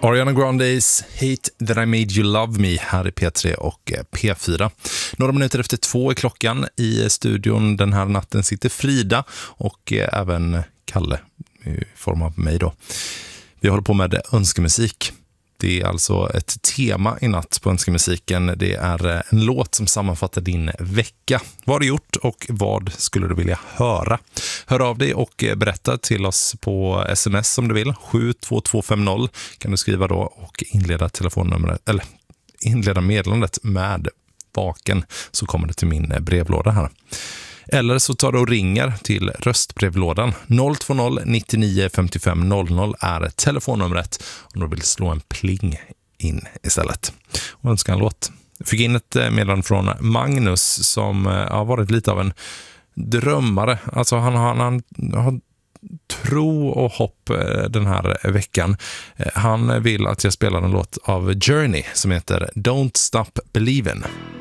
Ariana Grandes Hate That I Made You Love Me här i P3 och P4. Några minuter efter 2 är klockan. I studion den här natten sitter Frida och även Kalle i form av mig då. Vi håller på med önskemusik. Det är alltså ett tema i natt på önskemusiken. Det är en låt som sammanfattar din vecka. Vad har du gjort och vad skulle du vilja höra? Hör av dig och berätta till oss på sms om du vill. 72250 kan du skriva då och inleda telefonnumret eller inleda meddelandet med vaken, så kommer det till min brevlåda här. Eller så tar du och ringer till röstbrevlådan. 020 99 55 00 är telefonnumret om du vill slå en pling in istället. Och önska en låt. Jag fick in ett meddelande från Magnus som har varit lite av en drömmare. Alltså han har tro och hopp den här veckan. Han vill att jag spelar en låt av Journey som heter Don't Stop Believin'.